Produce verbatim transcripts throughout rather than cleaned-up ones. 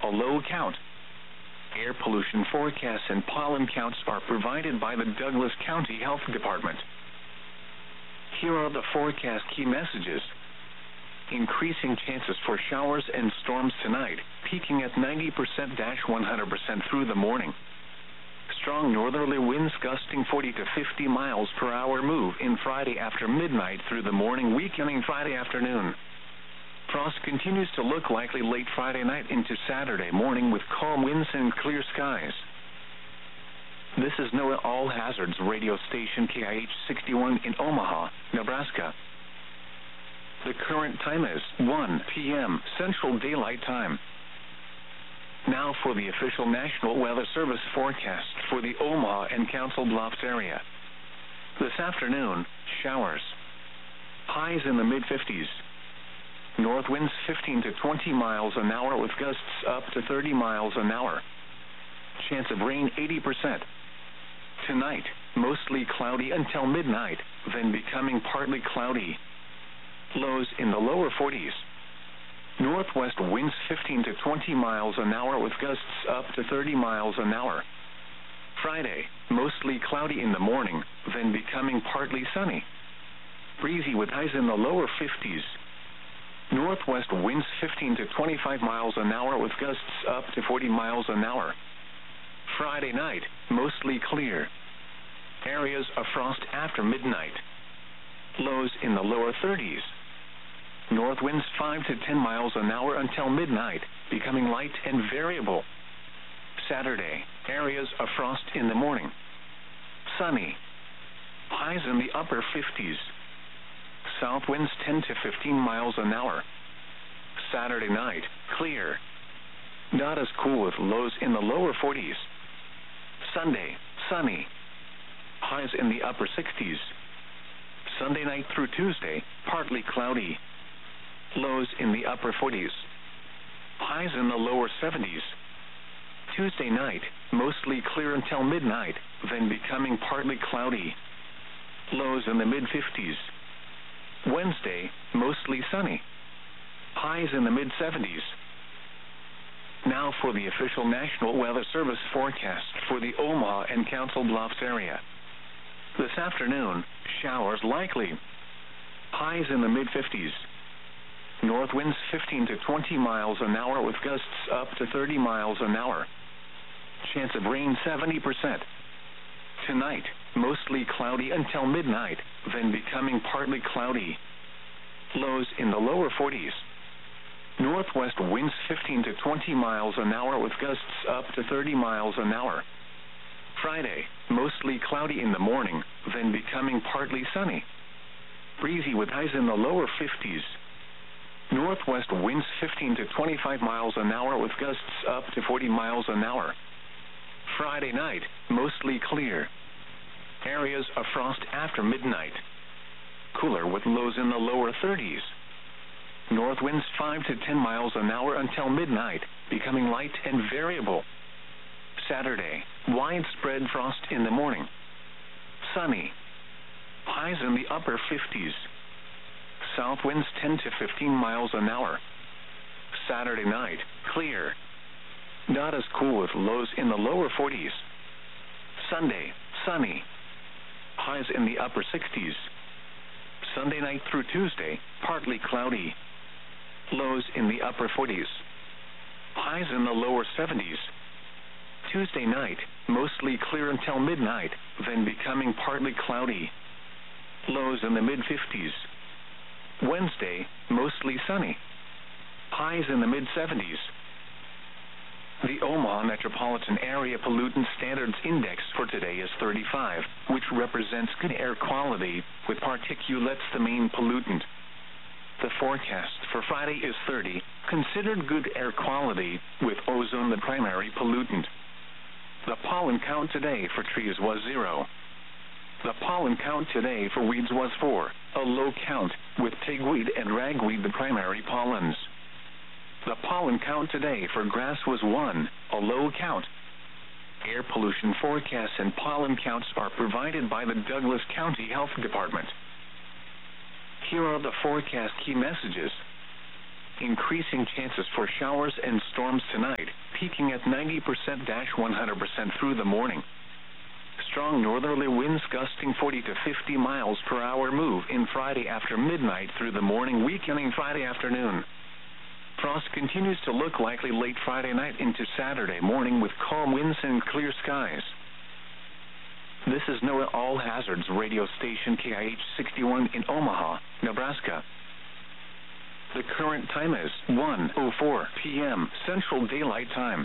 a low count. Air pollution forecasts and pollen counts are provided by the Douglas County Health Department. Here are the forecast key messages. Increasing chances for showers and storms tonight, peaking at ninety percent to one hundred percent through the morning. Strong northerly winds gusting forty to fifty miles per hour move in Friday after midnight through the morning, weakening Friday afternoon. Frost continues to look likely late Friday night into Saturday morning with calm winds and clear skies. This is NOAA All Hazards radio station K I H sixty-one in Omaha, Nebraska. The current time is one p m Central Daylight Time. Now for the official National Weather Service forecast for the Omaha and Council Bluffs area. This afternoon, showers. Highs in the mid fifties. North winds fifteen to twenty miles an hour with gusts up to thirty miles an hour. Chance of rain eighty percent. Tonight, mostly cloudy until midnight, then becoming partly cloudy. Lows in the lower forties. Northwest winds fifteen to twenty miles an hour with gusts up to thirty miles an hour. Friday, mostly cloudy in the morning, then becoming partly sunny. Breezy with highs in the lower fifties. Northwest winds fifteen to twenty-five miles an hour with gusts up to forty miles an hour. Friday night, mostly clear. Areas of frost after midnight. Lows in the lower thirties. North winds five to ten miles an hour until midnight, becoming light and variable. Saturday, areas of frost in the morning. Sunny. Highs in the upper fifties. South winds ten to fifteen miles an hour. Saturday night, clear. Not as cool with lows in the lower forties. Sunday, sunny. Highs in the upper sixties. Sunday night through Tuesday, partly cloudy. Lows in the upper forties. Highs in the lower seventies. Tuesday night, mostly clear until midnight, then becoming partly cloudy. Lows in the mid fifties. Wednesday, mostly sunny. Highs in the mid seventies. Now for the official National Weather Service forecast for the Omaha and Council Bluffs area. This afternoon, showers likely. Highs in the mid fifties. North winds fifteen to twenty miles an hour with gusts up to thirty miles an hour. Chance of rain seventy percent. Tonight, mostly cloudy until midnight, then becoming partly cloudy. Lows in the lower forties. Northwest winds fifteen to twenty miles an hour with gusts up to thirty miles an hour. Friday, mostly cloudy in the morning, then becoming partly sunny. Breezy with highs in the lower fifties. Northwest winds fifteen to twenty-five miles an hour with gusts up to forty miles an hour. Friday night, mostly clear. Areas of frost after midnight. Cooler with lows in the lower thirties. North winds five to ten miles an hour until midnight, becoming light and variable. Saturday, widespread frost in the morning. Sunny. Highs in the upper fifties. South winds ten to fifteen miles an hour. Saturday night, clear. Not as cool with lows in the lower forties. Sunday, sunny. Highs in the upper sixties. Sunday night through Tuesday, partly cloudy. Lows in the upper forties. Highs in the lower seventies. Tuesday night, mostly clear until midnight, then becoming partly cloudy. Lows in the mid fifties. Wednesday, mostly sunny. Highs in the mid seventies. The Omaha Metropolitan Area Pollutant Standards Index for today is thirty-five, which represents good air quality, with particulates the main pollutant. The forecast for Friday is thirty, considered good air quality, with ozone the primary pollutant. The pollen count today for trees was zero. The pollen count today for weeds was four, a low count, with pigweed and ragweed the primary pollens. The pollen count today for grass was one, a low count. Air pollution forecasts and pollen counts are provided by the Douglas County Health Department. Here are the forecast key messages. Increasing chances for showers and storms tonight, peaking at ninety percent to one hundred percent through the morning. Strong northerly winds gusting forty to fifty miles per hour move in Friday after midnight through the morning, weakening Friday afternoon. Frost continues to look likely late Friday night into Saturday morning with calm winds and clear skies. This is NOAA All Hazards radio station K I H sixty-one in Omaha, Nebraska. The current time is one oh four p m Central Daylight Time.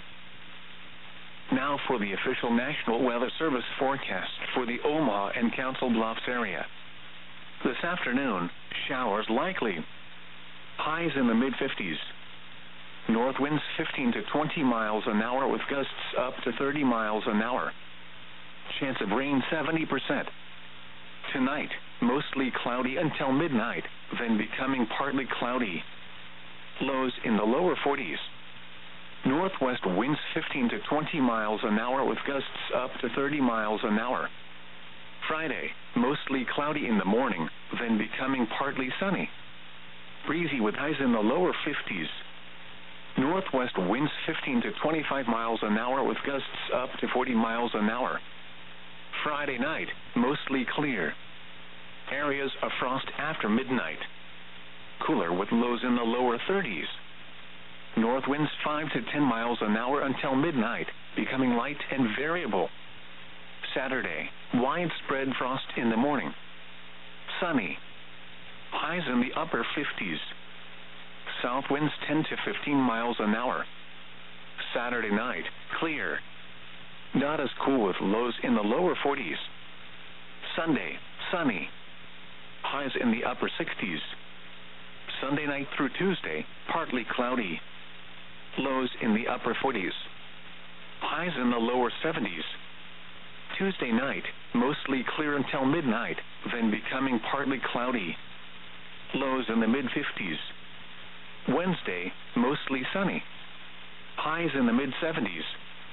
Now for the official National Weather Service forecast for the Omaha and Council Bluffs area. This afternoon, showers likely. Highs in the mid fifties. North winds fifteen to twenty miles an hour with gusts up to thirty miles an hour. Chance of rain seventy percent. Tonight, mostly cloudy until midnight, then becoming partly cloudy. Lows in the lower forties. Northwest winds fifteen to twenty miles an hour with gusts up to thirty miles an hour. Friday, mostly cloudy in the morning, then becoming partly sunny. Breezy with highs in the lower fifties. Northwest winds fifteen to twenty-five miles an hour with gusts up to forty miles an hour. Friday night, mostly clear. Areas of frost after midnight. Cooler with lows in the lower thirties. North winds five to ten miles an hour until midnight, becoming light and variable. Saturday, widespread frost in the morning. Sunny. Highs in the upper fifties. South winds ten to fifteen miles an hour. Saturday night, clear. Not as cool with lows in the lower forties. Sunday, sunny. Highs in the upper sixties. Sunday night through Tuesday, partly cloudy. Lows in the upper forties. Highs in the lower seventies. Tuesday night, mostly clear until midnight, then becoming partly cloudy. Lows in the mid fifties. Wednesday, mostly sunny. Highs in the mid seventies.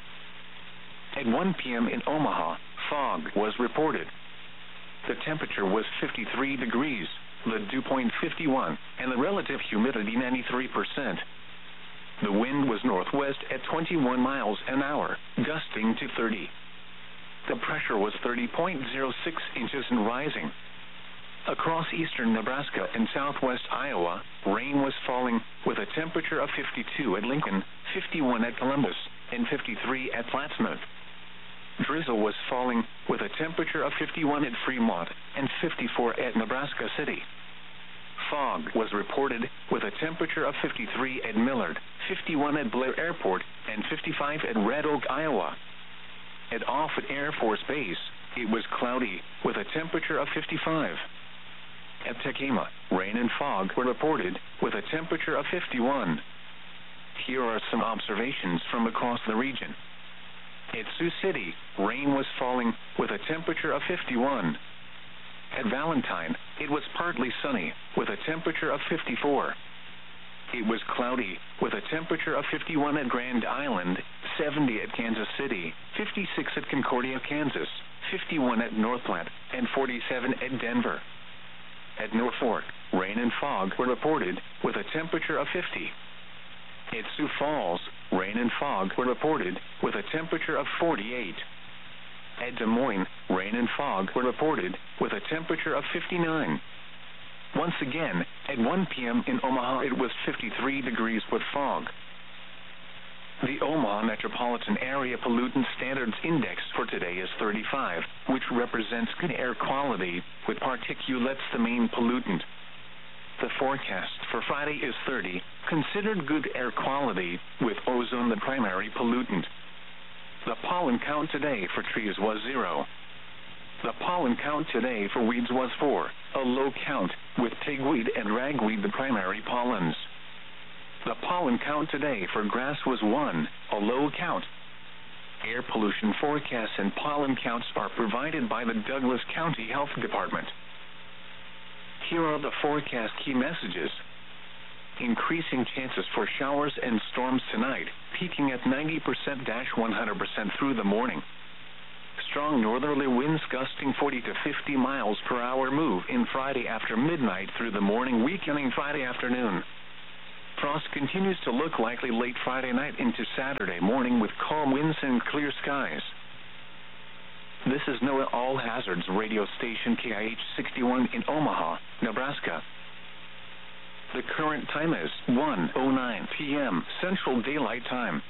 At one p m in Omaha, fog was reported. The temperature was fifty-three degrees, the dew point fifty-one, and the relative humidity ninety-three percent. The wind was northwest at twenty-one miles an hour, gusting to thirty. The pressure was thirty point zero six inches and rising. Across eastern Nebraska and southwest Iowa, rain was falling with a temperature of fifty-two at Lincoln, fifty-one at Columbus, and fifty-three at Plattsmouth. Drizzle was falling with a temperature of fifty-one at Fremont and fifty-four at Nebraska City. Fog was reported with a temperature of fifty-three at Millard, fifty-one at Blair Airport, and fifty-five at Red Oak, Iowa. At Offutt Air Force Base, it was cloudy with a temperature of fifty-five. At Tekema, rain and fog were reported with a temperature of fifty-one. Here are some observations from across the region. At Sioux City, rain was falling with a temperature of fifty-one. At Valentine, it was partly sunny with a temperature of fifty-four. It was cloudy with a temperature of fifty-one at Grand Island, seventy at Kansas City, fifty-six at Concordia, Kansas, fifty-one at North Platte, and forty-seven at Denver. At Norfolk, rain and fog were reported with a temperature of fifty. At Sioux Falls, rain and fog were reported with a temperature of forty-eight. At Des Moines, rain and fog were reported with a temperature of fifty-nine. Once again, at one p m in Omaha, it was fifty-three degrees with fog. The Omaha Metropolitan Area Pollutant Standards Index for today is thirty-five, which represents good air quality, with particulates the main pollutant. The forecast for Friday is thirty, considered good air quality, with ozone the primary pollutant. The pollen count today for trees was zero. The pollen count today for weeds was four, a low count, with pigweed and ragweed the primary pollens. The pollen count today for grass was one, a low count. Air pollution forecasts and pollen counts are provided by the Douglas County Health Department. Here are the forecast key messages. Increasing chances for showers and storms tonight, peaking at ninety percent to one hundred percent through the morning. Strong northerly winds gusting forty to fifty miles per hour move in Friday after midnight through the morning, weakening Friday afternoon. Frost continues to look likely late Friday night into Saturday morning with calm winds and clear skies. This is NOAA All Hazards radio station K I H sixty-one in Omaha, Nebraska. The current time is one oh nine p m Central Daylight Time.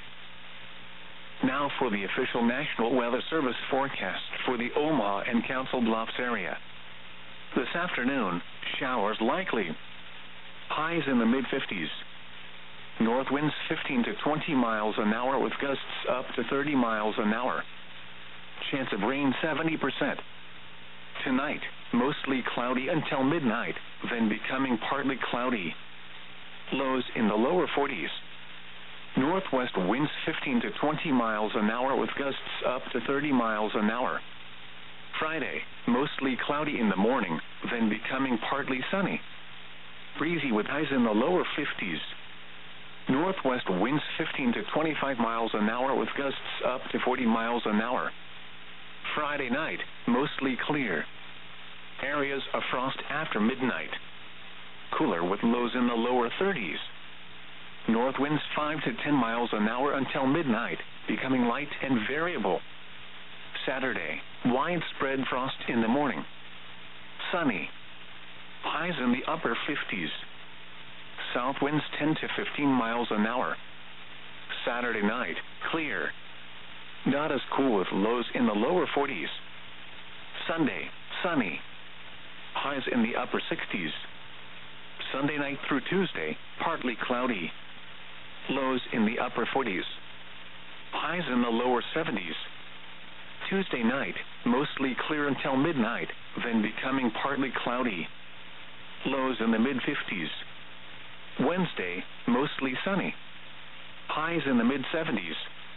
Now for the official National Weather Service forecast for the Omaha and Council Bluffs area. This afternoon, showers likely. Highs in the mid fifties. North winds fifteen to twenty miles an hour with gusts up to thirty miles an hour. Chance of rain seventy percent. Tonight, mostly cloudy until midnight, then becoming partly cloudy. Lows in the lower forties. Northwest winds fifteen to twenty miles an hour with gusts up to thirty miles an hour. Friday, mostly cloudy in the morning, then becoming partly sunny. Breezy with highs in the lower fifties. Northwest winds fifteen to twenty-five miles an hour with gusts up to forty miles an hour. Friday night, mostly clear. Areas of frost after midnight. Cooler with lows in the lower thirties. North winds five to ten miles an hour until midnight, becoming light and variable. Saturday, widespread frost in the morning. Sunny. Highs in the upper fifties. South winds ten to fifteen miles an hour. Saturday night, clear. Not as cool with lows in the lower forties. Sunday, sunny. Highs in the upper sixties. Sunday night through Tuesday, partly cloudy. Lows in the upper forties. Highs in the lower seventies. Tuesday night, mostly clear until midnight, then becoming partly cloudy. Lows in the mid fifties. Wednesday, mostly sunny. Highs in the mid seventies.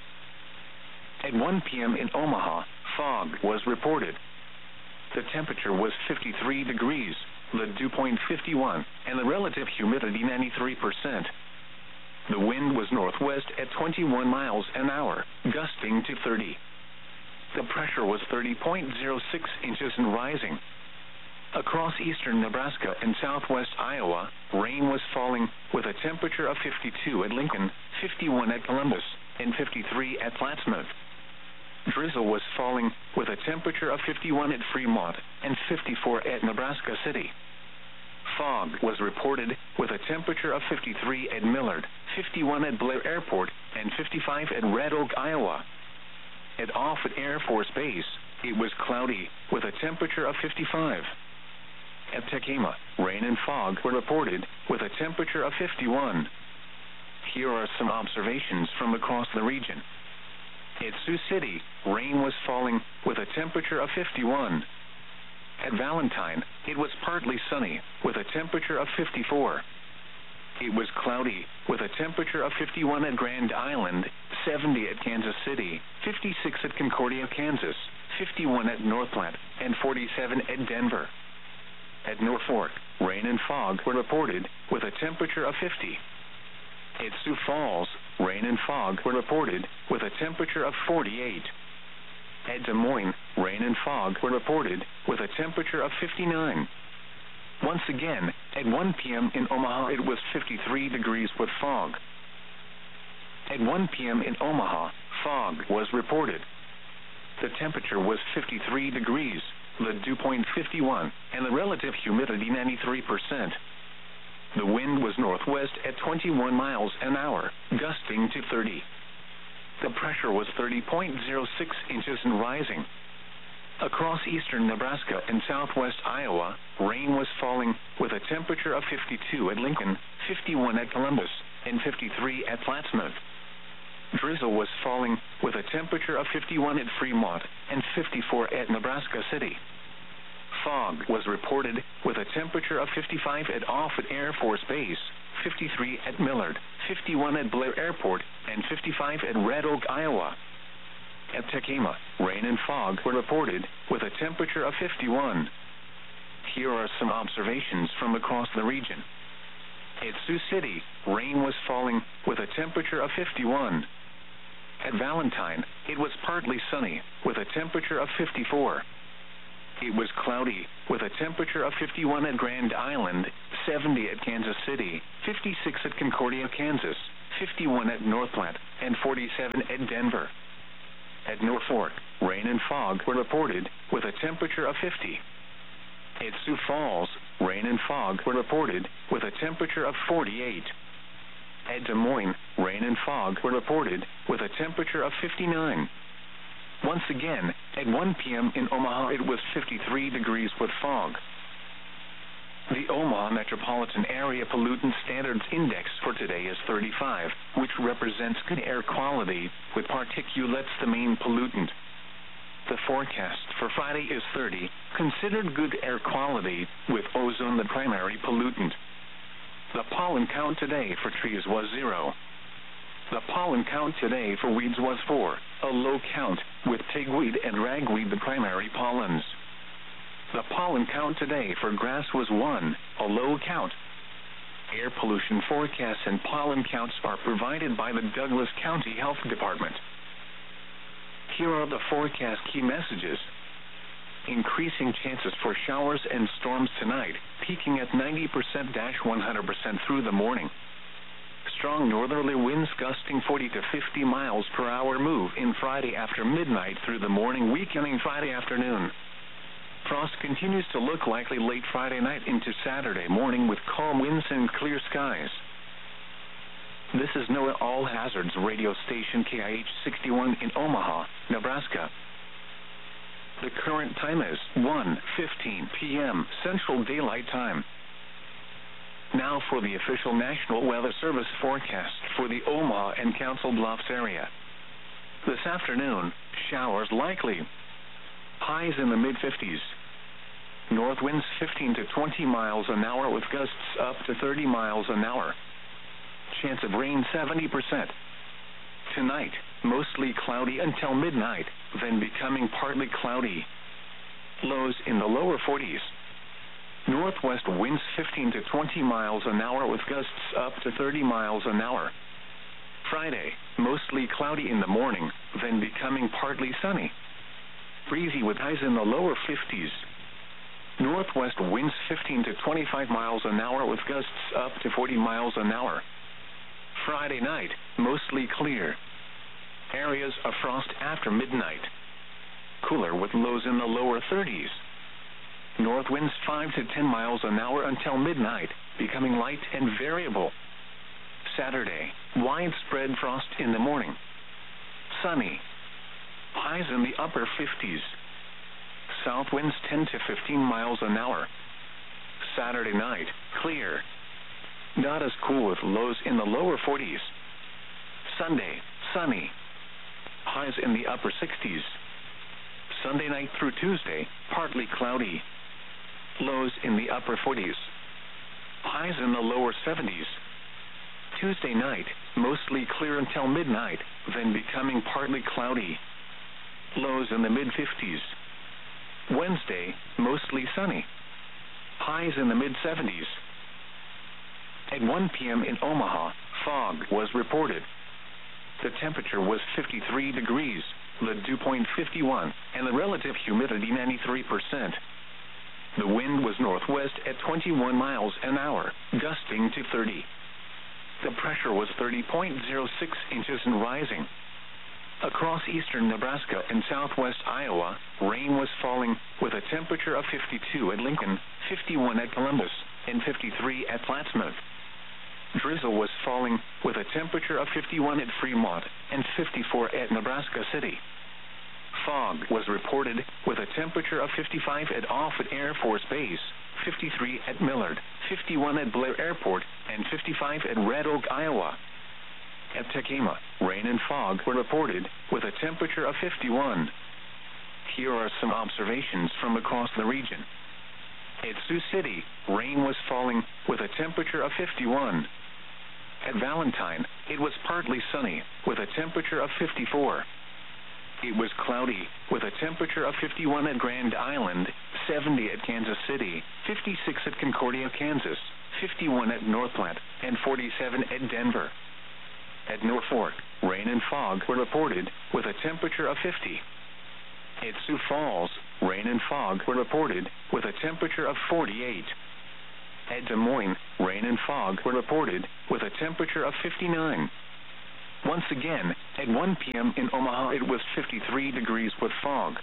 At one p m in Omaha, fog was reported. The temperature was fifty-three degrees, the dew point fifty-one, and the relative humidity ninety-three percent. The wind was northwest at twenty-one miles an hour, gusting to thirty. The pressure was thirty point zero six inches and rising. Across eastern Nebraska and southwest Iowa, rain was falling with a temperature of fifty-two at Lincoln, fifty-one at Columbus, and fifty-three at Plattsmouth. Drizzle was falling with a temperature of fifty-one at Fremont and fifty-four at Nebraska City. Fog was reported with a temperature of fifty-three at Millard, fifty-one at Blair Airport, and fifty-five at Red Oak, Iowa. At Offutt Air Force Base, it was cloudy with a temperature of fifty-five. At Tekema, rain and fog were reported with a temperature of fifty-one. Here are some observations from across the region. At Sioux City, rain was falling with a temperature of fifty-one. At Valentine, it was partly sunny with a temperature of fifty-four. It was cloudy with a temperature of fifty-one at Grand Island, seventy at Kansas City, fifty-six at Concordia, Kansas, fifty-one at North Platte, and forty-seven at Denver. At Norfolk, rain and fog were reported with a temperature of fifty. At Sioux Falls, rain and fog were reported with a temperature of forty-eight. At Des Moines, rain and fog were reported with a temperature of fifty-nine. Once again, at one p m in Omaha, it was fifty-three degrees with fog. At one p m in Omaha, fog was reported. The temperature was fifty-three degrees, the dew point fifty-one, and the relative humidity ninety-three percent. The wind was northwest at twenty-one miles an hour, gusting to thirty. The pressure was thirty point zero six inches and rising. Across eastern Nebraska and southwest Iowa, rain was falling with a temperature of fifty-two at Lincoln, fifty-one at Columbus, and fifty-three at Plattsmouth. Drizzle was falling with a temperature of fifty-one at Fremont and fifty-four at Nebraska City. Fog was reported with a temperature of fifty-five at Offutt Air Force Base, fifty-three at Millard, fifty-one at Blair Airport, and fifty-five at Red Oak, Iowa. At Tekema, rain and fog were reported with a temperature of fifty-one. Here are some observations from across the region. At Sioux City, rain was falling with a temperature of fifty-one. At Valentine, it was partly sunny with a temperature of fifty-four. It was cloudy with a temperature of fifty-one at Grand Island, seventy at Kansas City, fifty-six at Concordia, Kansas, fifty-one at North Platte, and forty-seven at Denver. At Norfolk, rain and fog were reported with a temperature of fifty. At Sioux Falls, rain and fog were reported with a temperature of forty-eight. At Des Moines, rain and fog were reported with a temperature of fifty-nine. Once again, at one p m in Omaha, it was fifty-three degrees with fog. The Omaha Metropolitan Area Pollutant Standards Index for today is thirty-five, which represents good air quality, with particulates the main pollutant. The forecast for Friday is thirty, considered good air quality, with ozone the primary pollutant. The pollen count today for trees was zero. The pollen count today for weeds was four, a low count, with pigweed and ragweed the primary pollens. The pollen count today for grass was one, a low count. Air pollution forecasts and pollen counts are provided by the Douglas County Health Department. Here are the forecast key messages. Increasing chances for showers and storms tonight, peaking at ninety percent to one hundred percent through the morning. Strong northerly winds gusting forty to fifty miles per hour move in Friday after midnight through the morning, weakening Friday afternoon. Frost continues to look likely late Friday night into Saturday morning with calm winds and clear skies. This is NOAA All Hazards radio station K I H sixty-one in Omaha, Nebraska. The current time is one fifteen p m Central Daylight Time. Now for the official National Weather Service forecast for the Omaha and Council Bluffs area. This afternoon, showers likely. Highs in the mid fifties. North winds fifteen to twenty miles an hour with gusts up to thirty miles an hour. Chance of rain seventy percent. Tonight, mostly cloudy until midnight, then becoming partly cloudy. Lows in the lower forties. Northwest winds fifteen to twenty miles an hour with gusts up to thirty miles an hour. Friday, mostly cloudy in the morning, then becoming partly sunny. Breezy with highs in the lower fifties. Northwest winds fifteen to twenty-five miles an hour with gusts up to forty miles an hour. Friday night, mostly clear. Areas of frost after midnight. Cooler with lows in the lower thirties. North winds five to ten miles an hour until midnight, becoming light and variable. Saturday, widespread frost in the morning. Sunny. Highs in the upper fifties. South winds ten to fifteen miles an hour. Saturday night, clear. Not as cool with lows in the lower forties. Sunday, sunny. Highs in the upper sixties. Sunday night through Tuesday, partly cloudy. Lows in the upper forties. Highs in the lower seventies. Tuesday night, mostly clear until midnight, then becoming partly cloudy. Lows in the mid fifties. Wednesday, mostly sunny. Highs in the mid seventies. At one p m in Omaha, fog was reported. The temperature was fifty-three degrees, the dew point fifty-one, and the relative humidity ninety-three percent. The wind was northwest at twenty-one miles an hour, gusting to thirty. The pressure was thirty point zero six inches and rising. Across eastern Nebraska and southwest Iowa, rain was falling with a temperature of fifty-two at Lincoln, fifty-one at Columbus, and fifty-three at Plattsmouth. Drizzle was falling with a temperature of fifty-one at Fremont and fifty-four at Nebraska City. Fog was reported with a temperature of fifty-five at Offutt Air Force Base, fifty-three at Millard, fifty-one at Blair Airport, and fifty-five at Red Oak, Iowa. At Tekema, rain and fog were reported with a temperature of fifty-one. Here are some observations from across the region. At Sioux City, rain was falling with a temperature of fifty-one. At Valentine, it was partly sunny with a temperature of fifty-four. It was cloudy with a temperature of fifty-one at Grand Island, seventy at Kansas City, fifty-six at Concordia, Kansas, fifty-one at North Platte, and forty-seven at Denver. At Norfolk, rain and fog were reported with a temperature of fifty. At Sioux Falls, rain and fog were reported with a temperature of forty-eight. At Des Moines, rain and fog were reported, with a temperature of fifty-nine. Once again, at one p m in Omaha it was fifty-three degrees with fog.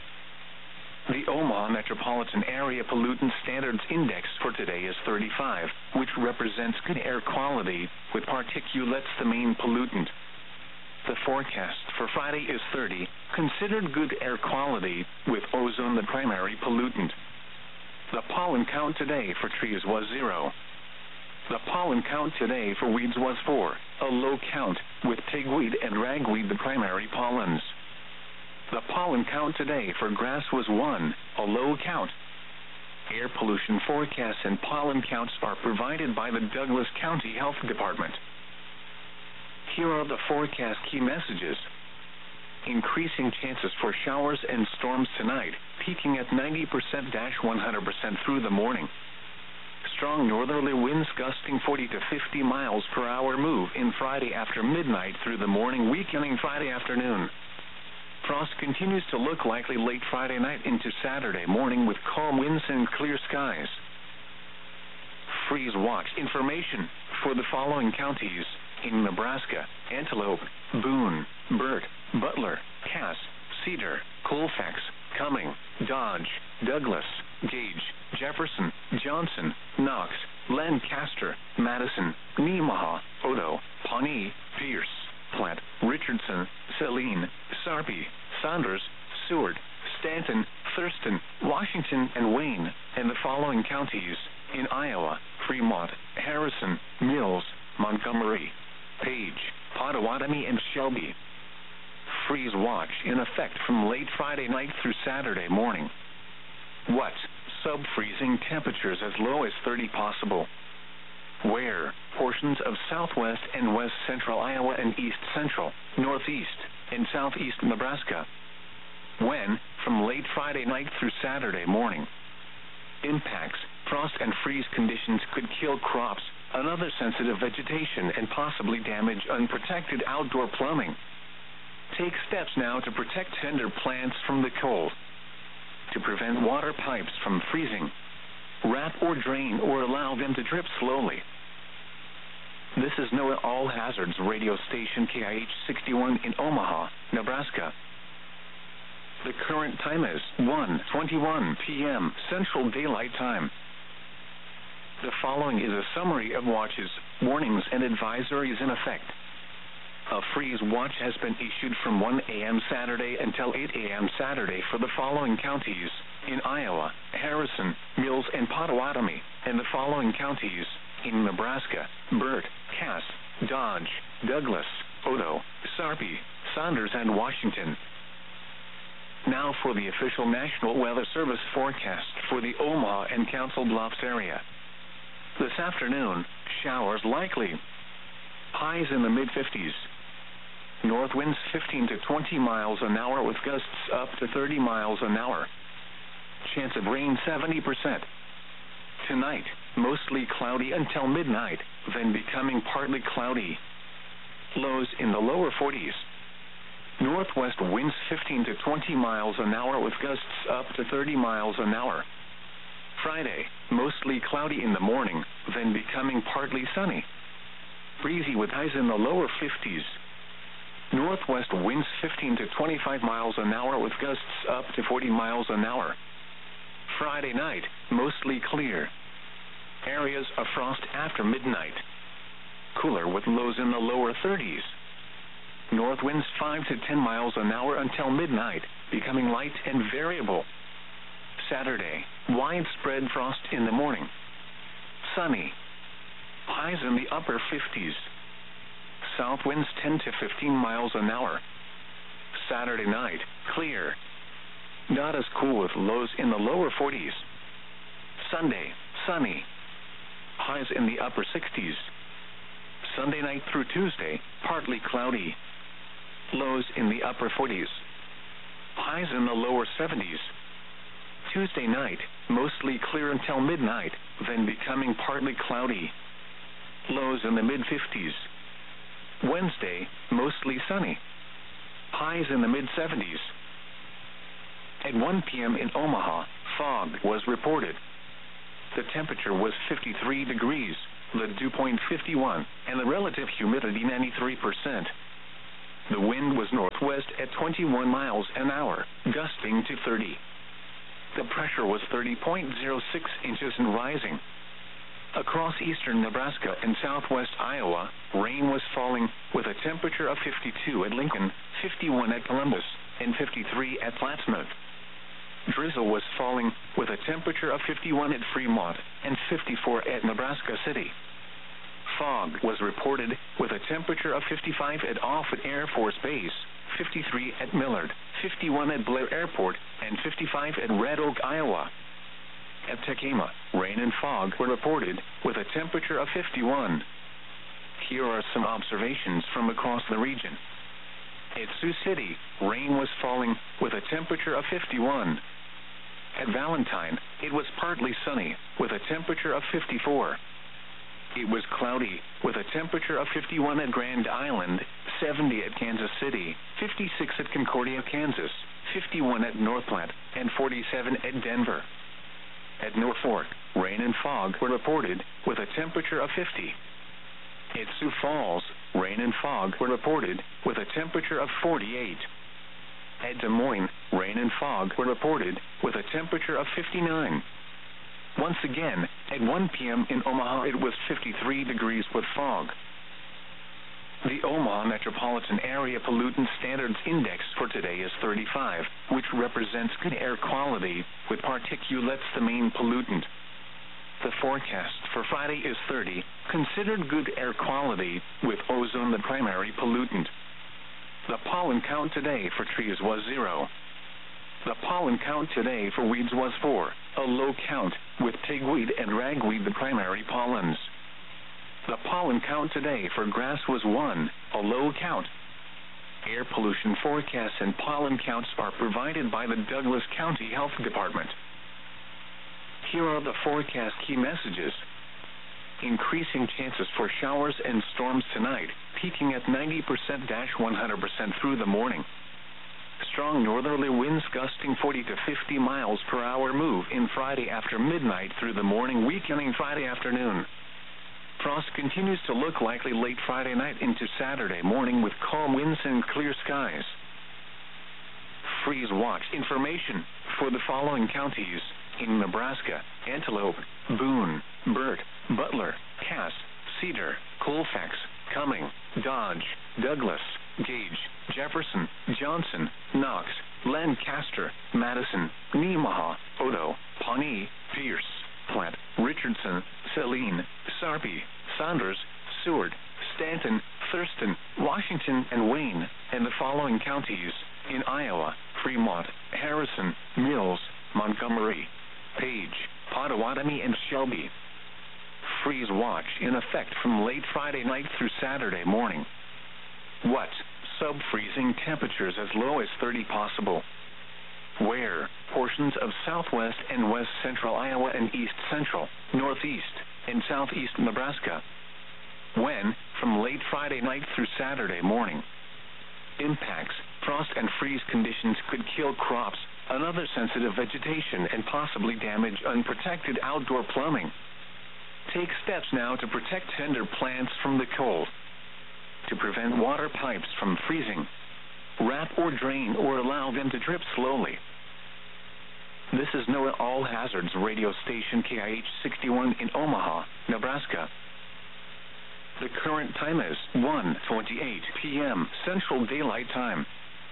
The Omaha Metropolitan Area Pollutant Standards Index for today is thirty-five, which represents good air quality, with particulates the main pollutant. The forecast for Friday is thirty, considered good air quality, with ozone the primary pollutant. The pollen count today for trees was zero. The pollen count today for weeds was four, a low count, with pigweed and ragweed the primary pollens. The pollen count today for grass was one, a low count. Air pollution forecasts and pollen counts are provided by the Douglas County Health Department. Here are the forecast key messages. Increasing chances for showers and storms tonight, peaking at ninety percent to one hundred percent through the morning. Strong northerly winds gusting forty to fifty miles per hour move in Friday after midnight through the morning, weakening Friday afternoon. Frost continues to look likely late Friday night into Saturday morning with calm winds and clear skies. Freeze watch information for the following counties in Nebraska: Antelope, Boone, Burt, Butler, Cass, Cedar, Colfax, Cumming, Dodge, Douglas, Gage, Jefferson, Johnson, Knox, Lancaster, Madison, Nemaha, Odo, Pawnee, Pierce, Platte, Richardson, Saline, Sarpy, Saunders, Seward, Stanton, Thurston, Washington, and Wayne, and the following counties in Iowa: Fremont, Harrison, Mills, Montgomery, Page, Pottawatomie, and Shelby. Freeze watch in effect from late Friday night through Saturday morning. What? Sub-freezing temperatures as low as thirty possible. Where? Portions of southwest and west central Iowa and east central, northeast, and southeast Nebraska. When? From late Friday night through Saturday morning. Impacts: frost and freeze conditions could kill crops, another sensitive vegetation, and possibly damage unprotected outdoor plumbing. Take steps now to protect tender plants from the cold. To prevent water pipes from freezing, wrap or drain or allow them to drip slowly. This is NOAA All Hazards radio station K I H sixty-one in Omaha, Nebraska. The current time is one twenty-one p m Central Daylight Time. The following is a summary of watches, warnings, and advisories in effect. A freeze watch has been issued from one a m Saturday until eight a m Saturday for the following counties in Iowa: Harrison, Mills, and Pottawatomie, and the following counties in Nebraska: Burt, Cass, Dodge, Douglas, Odo, Sarpy, Saunders, and Washington. Now for the official National Weather Service forecast for the Omaha and Council Bluffs area. This afternoon, showers likely. Highs in the mid fifties. North winds fifteen to twenty miles an hour with gusts up to thirty miles an hour. Chance of rain seventy percent. Tonight, mostly cloudy until midnight, then becoming partly cloudy. Lows in the lower forties. Northwest winds fifteen to twenty miles an hour with gusts up to thirty miles an hour. Friday, mostly cloudy in the morning, then becoming partly sunny. Breezy with highs in the lower fifties. Northwest winds fifteen to twenty-five miles an hour with gusts up to forty miles an hour. Friday night, mostly clear. Areas of frost after midnight. Cooler with lows in the lower thirties. North winds five to ten miles an hour until midnight, becoming light and variable. Saturday, widespread frost in the morning. Sunny. Highs in the upper fifties. South winds ten to fifteen miles an hour. Saturday night, clear. Not as cool with lows in the lower forties. Sunday, sunny. Highs in the upper sixties. Sunday night through Tuesday, partly cloudy. Lows in the upper forties. Highs in the lower seventies. Tuesday night, mostly clear until midnight, then becoming partly cloudy. Lows in the mid fifties. Wednesday, mostly sunny. Highs in the mid seventies. At one p m in Omaha, fog was reported. the temperature was fifty-three degrees, the dew point fifty-one, and the relative humidity ninety-three percent. The wind was northwest at twenty-one miles an hour, gusting to thirty. The pressure was thirty point zero six inches and rising. Across eastern Nebraska and southwest Iowa, rain was falling, with a temperature of fifty-two at Lincoln, fifty-one at Columbus, and fifty-three at Plattsmouth. Drizzle was falling, with a temperature of fifty-one at Fremont and fifty-four at Nebraska City. Fog was reported, with a temperature of fifty-five at Offutt Air Force Base, fifty-three at Millard, fifty-one at Blair Airport, and fifty-five at Red Oak, Iowa. At Tekema, rain and fog were reported, with a temperature of fifty-one. Here are some observations from across the region. At Sioux City, rain was falling, with a temperature of fifty-one. At Valentine, it was partly sunny, with a temperature of fifty-four. It was cloudy, with a temperature of fifty-one at Grand Island, seventy at Kansas City, fifty-six at Concordia, Kansas, fifty-one at North Platte, and forty-seven at Denver. At Norfolk, rain and fog were reported, with a temperature of fifty. At Sioux Falls, rain and fog were reported, with a temperature of forty-eight. At Des Moines, rain and fog were reported, with a temperature of fifty-nine. Once again, at one p m in Omaha, it was fifty-three degrees with fog. The Omaha Metropolitan Area Pollutant Standards Index for today is thirty-five, which represents good air quality, with particulates the main pollutant. The forecast for Friday is thirty, considered good air quality, with ozone the primary pollutant. The pollen count today for trees was zero. The pollen count today for weeds was four, a low count, with pigweed and ragweed the primary pollens. The pollen count today for grass was one, a low count. Air pollution forecasts and pollen counts are provided by the Douglas County Health Department. Here are the forecast key messages. Increasing chances for showers and storms tonight, peaking at ninety percent to one hundred percent through the morning. Strong northerly winds gusting forty to fifty miles per hour move in Friday after midnight through the morning, weakening Friday afternoon. Frost continues to look likely late Friday night into Saturday morning with calm winds and clear skies. Freeze watch information for the following counties in Nebraska: Antelope, Boone, Burt, Butler, Cass, Cedar, Colfax, Cumming, Dodge, Douglas, Gage, Jefferson, Johnson, Knox, Lancaster, Madison, Nemaha, Odo, Pawnee, Pierce, Platte, Richardson, Saline, Sarpy, Saunders, Seward, Stanton, Thurston, Washington, and Wayne, and the following counties in Iowa: Fremont, Harrison, Mills, Montgomery, Page, Pottawatomie, and Shelby. Freeze watch in effect from late Friday night through Saturday morning. What? Sub-freezing temperatures as low as thirty possible. Where? Portions of southwest and west central Iowa and east central, northeast, and southeast Nebraska. When? From late Friday night through Saturday morning. Impacts: frost and freeze conditions could kill crops, another sensitive vegetation, and possibly damage unprotected outdoor plumbing. Take steps now to protect tender plants from the cold. To prevent water pipes from freezing, wrap or drain or allow them to drip slowly. This is NOAA All Hazards radio station K I H sixty-one in Omaha, Nebraska. The current time is one twenty-eight p m Central Daylight Time.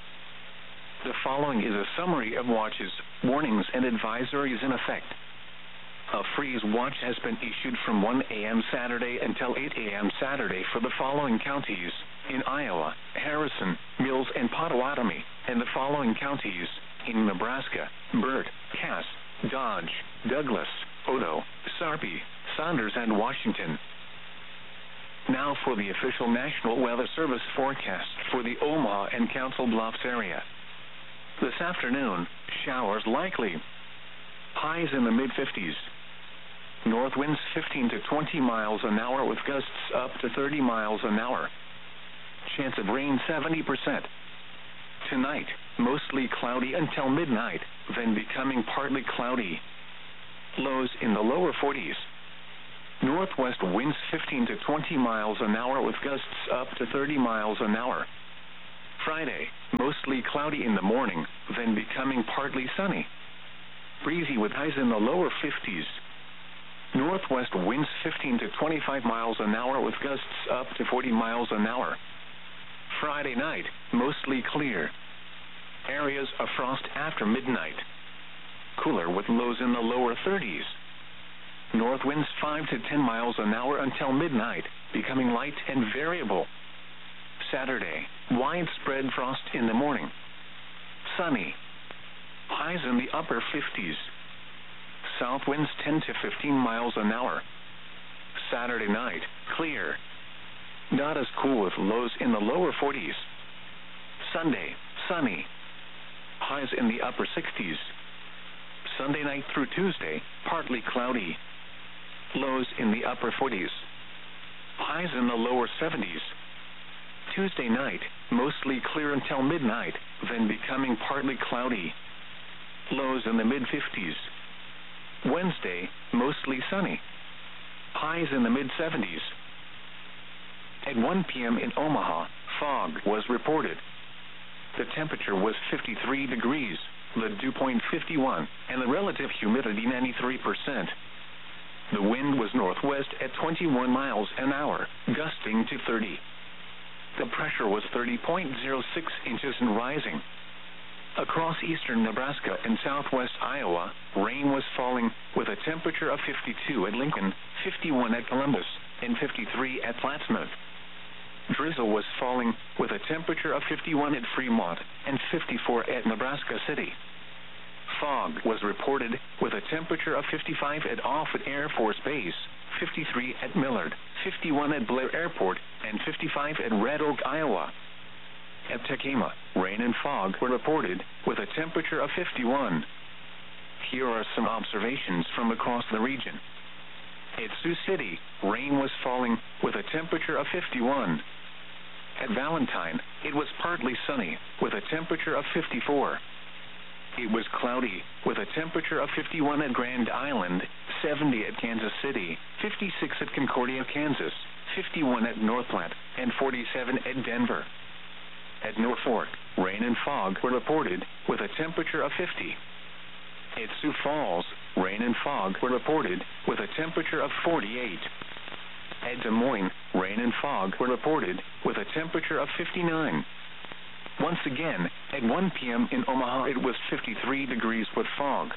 The following is a summary of watches, warnings, and advisories in effect. A freeze watch has been issued from one a m Saturday until eight a m Saturday for the following counties in Iowa: Harrison, Mills, and Pottawatomie, and the following counties in Nebraska: Burt, Cass, Dodge, Douglas, Odo, Sarpy, Saunders, and Washington. Now for the official National Weather Service forecast for the Omaha and Council Bluffs area. This afternoon, showers likely. Highs in the mid fifties. North winds fifteen to twenty miles an hour with gusts up to thirty miles an hour. Chance of rain seventy percent. Tonight, mostly cloudy until midnight, then becoming partly cloudy. lows in the lower forties. Northwest winds fifteen to twenty miles an hour with gusts up to thirty miles an hour. Friday, mostly cloudy in the morning, then becoming partly sunny. Breezy with highs in the lower fifties. Northwest winds fifteen to twenty-five miles an hour with gusts up to forty miles an hour. Friday night, mostly clear. Areas of frost after midnight. Cooler with lows in the lower thirties. North winds five to ten miles an hour until midnight, becoming light and variable. Saturday, widespread frost in the morning. Sunny. Highs in the upper fifties. South winds ten to fifteen miles an hour. Saturday night, clear. Not as cool with lows in the lower forties. Sunday, sunny. Highs in the upper sixties. Sunday night through Tuesday, partly cloudy. Lows in the upper forties. Highs in the lower seventies. Tuesday night, mostly clear until midnight, then becoming partly cloudy. Lows in the mid-fifties. Wednesday, mostly sunny. Highs in the mid-seventies. At one p.m. in Omaha, fog was reported. The temperature was fifty-three degrees, the dew point fifty-one, and the relative humidity ninety-three percent. The wind was northwest at twenty-one miles an hour, gusting to thirty. The pressure was thirty point zero six inches and rising. Across eastern Nebraska and southwest Iowa, rain was falling with a temperature of fifty-two at Lincoln, fifty-one at Columbus, and fifty-three at Plattsmouth. Drizzle was falling with a temperature of fifty-one at Fremont and fifty-four at Nebraska City. Fog was reported with a temperature of fifty-five at Offutt Air Force Base, fifty-three at Millard, fifty-one at Blair Airport, and fifty-five at Red Oak, Iowa. At Tekema, rain and fog were reported with a temperature of fifty-one. Here are some observations from across the region. At Sioux City, rain was falling with a temperature of fifty-one. At Valentine, it was partly sunny with a temperature of fifty-four. It was cloudy with a temperature of fifty-one at Grand Island, seventy at Kansas City, fifty-six at Concordia, Kansas, fifty-one at North Platte, and forty-seven at Denver. At Norfolk, rain and fog were reported with a temperature of fifty. At Sioux Falls, rain and fog were reported with a temperature of forty-eight. At Des Moines, rain and fog were reported with a temperature of fifty-nine. Once again, at one p.m. in Omaha, it was fifty-three degrees with fog.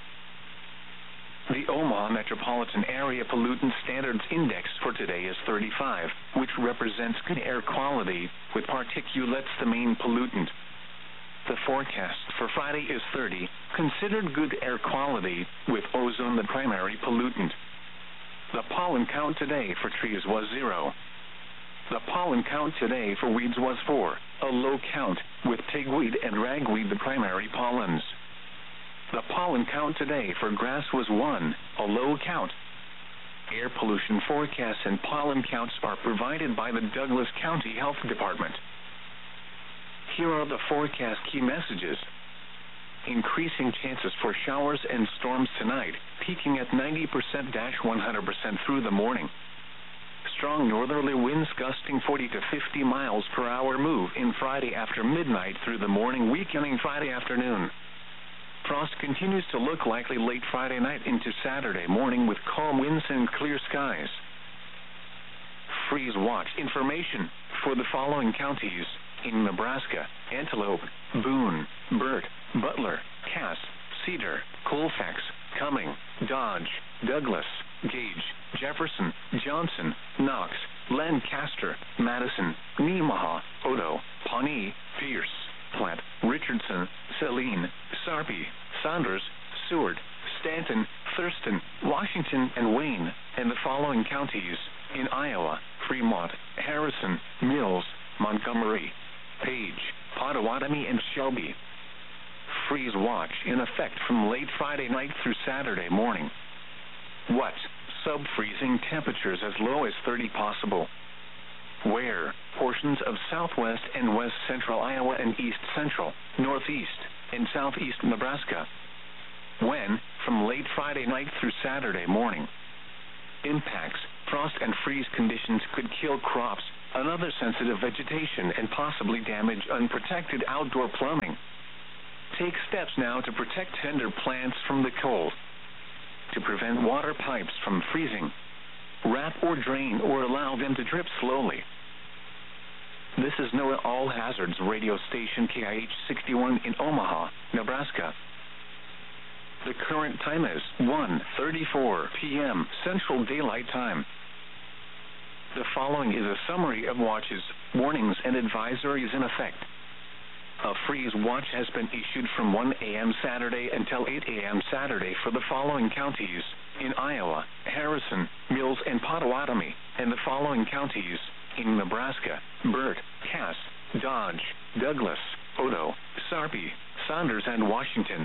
The Omaha Metropolitan Area Pollutant Standards Index for today is thirty-five, which represents good air quality, with particulates the main pollutant. The forecast for Friday is thirty, considered good air quality, with ozone the primary pollutant. The pollen count today for trees was zero. The pollen count today for weeds was four, a low count, with pigweed and ragweed the primary pollens. The pollen count today for grass was one, a low count. Air pollution forecasts and pollen counts are provided by the Douglas County Health Department. Here are the forecast key messages. Increasing chances for showers and storms tonight, peaking at ninety percent to one hundred percent through the morning. Strong northerly winds gusting forty to fifty miles per hour move in Friday after midnight through the morning, weakening Friday afternoon. Frost continues to look likely late Friday night into Saturday morning with calm winds and clear skies. Freeze watch information for the following counties in Nebraska: Antelope, Boone, Burt, Butler, Cass, Cedar, Colfax, Cumming, Dodge, Douglas, Gage, Jefferson, Johnson, Knox, Lancaster, Madison, Nemaha, Odo, Pawnee, Pierce, Platte, Richardson, Saline, Sarpy, Saunders, Seward, Stanton, Thurston, Washington, and Wayne, and the following counties in Iowa: Fremont, Harrison, Mills, Montgomery, Page, Pottawatomie, and Shelby. Freeze watch in effect from late Friday night through Saturday morning. What? Sub-freezing temperatures as low as thirty possible. Where? Portions of southwest and west central Iowa and east central, northeast, and southeast Nebraska. When? from late Friday night through Saturday morning. Impacts, frost and freeze conditions could kill crops, another sensitive vegetation, and possibly damage unprotected outdoor plumbing. Take steps now to protect tender plants from the cold. To prevent water pipes from freezing, wrap or drain or allow them to drip slowly. This is NOAA All Hazards radio station K I H sixty-one in Omaha, Nebraska. The current time is one thirty-four p m Central Daylight Time. The following is a summary of watches, warnings, and advisories in effect. A freeze watch has been issued from one a m Saturday until eight a m Saturday for the following counties in Iowa: Harrison, Mills, and Potawatomi, and the following counties in Nebraska: Burt, Cass, Dodge, Douglas, Odo, Sarpy, Saunders, and Washington.